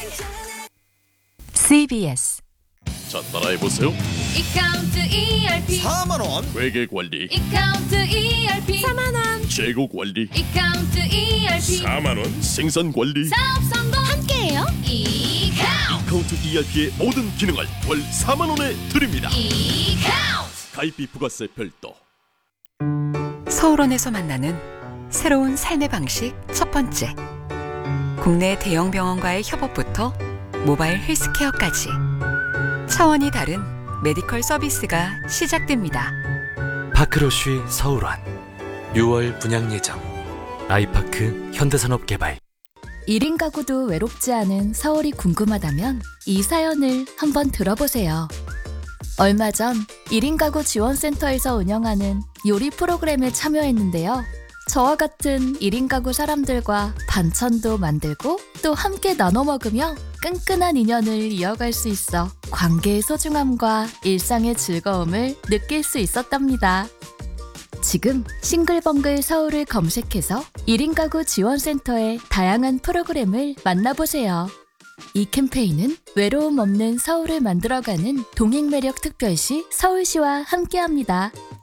CBS 자, 따라해보세요. 이카운트 ERP 4만원 회계관리, 이카운트 ERP 4만원 재고관리, 이카운트 ERP 4만원 생산관리. 사업 성공 함께해요. 이카운트 카운트 ERP의 모든 기능을 월 4만원에 드립니다. 이카운트 가입비 부가세 별도. 서울원에서 만나는 새로운 삶의 방식 첫 번째, 국내 대형 병원과의 협업부터 모바일 헬스케어까지 차원이 다른 메디컬 서비스가 시작됩니다. 파크로쉬 서울원 6월 분양 예정. 아이파크 현대산업개발. 1인 가구도 외롭지 않은 서울이 궁금하다면 이 사연을 한번 들어보세요. 얼마 전 1인 가구 지원센터에서 운영하는 요리 프로그램에 참여했는데요. 저와 같은 1인 가구 사람들과 반찬도 만들고 또 함께 나눠 먹으며 끈끈한 인연을 이어갈 수 있어 관계의 소중함과 일상의 즐거움을 느낄 수 있었답니다. 지금 싱글벙글 서울을 검색해서 1인 가구 지원센터의 다양한 프로그램을 만나보세요. 이 캠페인은 외로움 없는 서울을 만들어가는 동행매력 특별시 서울시와 함께합니다.